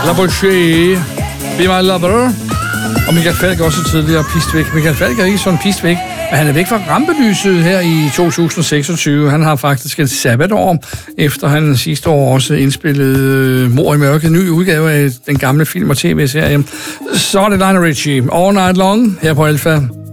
La Boucher, Be My Lover. Og Michael Falch også tidligere pist væk. Michael Falch er ikke sådan pist væk, men han er væk fra rampelyset her i 2026. Han har faktisk et sabbatår, efter han sidste år også indspillede Mord i mørket, ny udgave af den gamle film- og tv-serie. Så er det Lionel Richie, All Night Long, her på Alpha.